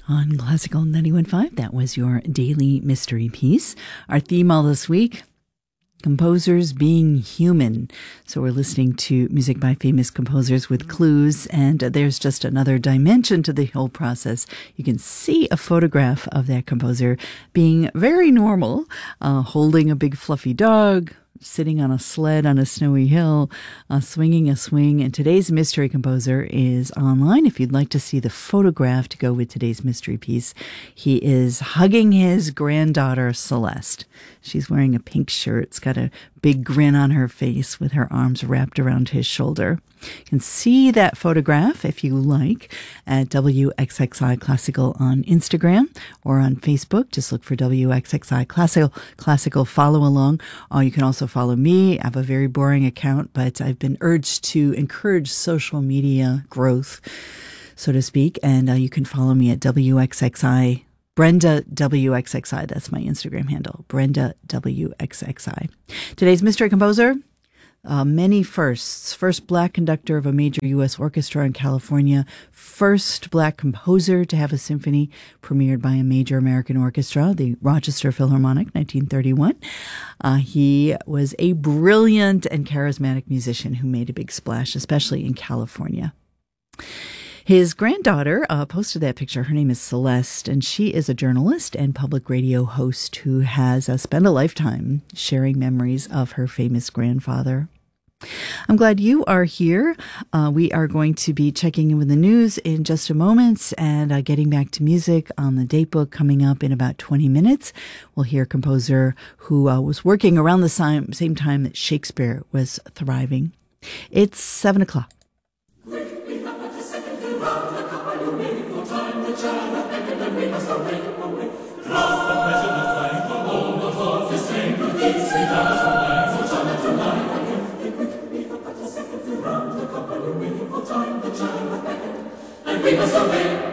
On Classical 91.5, that was your daily mystery piece. Our theme all this week, composers being human. So we're listening to music by famous composers with clues, and there's just another dimension to the whole process. You can see a photograph of that composer being very normal, holding a big fluffy dog, sitting on a sled on a snowy hill, swinging a swing. And today's mystery composer is online. If you'd like to see the photograph to go with today's mystery piece, he is hugging his granddaughter, Celeste. She's wearing a pink shirt. It's got a big grin on her face with her arms wrapped around his shoulder. You can see that photograph, if you like, at WXXI Classical on Instagram or on Facebook. Just look for WXXI Classical, follow along. You can also follow me. I have a very boring account, but I've been urged to encourage social media growth, so to speak, and you can follow me at WXXI Brenda WXXI. That's my Instagram handle, Brenda WXXI. Today's mystery composer, many firsts. First black conductor of a major U.S. orchestra in California. First black composer to have a symphony premiered by a major American orchestra, the Rochester Philharmonic, 1931. He was a brilliant and charismatic musician who made a big splash, especially in California. His granddaughter posted that picture. Her name is Celeste, and she is a journalist and public radio host who has spent a lifetime sharing memories of her famous grandfather. I'm glad you are here. We are going to be checking in with the news in just a moment and getting back to music on the datebook coming up in about 20 minutes. We'll hear a composer who was working around the same time that Shakespeare was thriving. It's 7 o'clock. We must obey.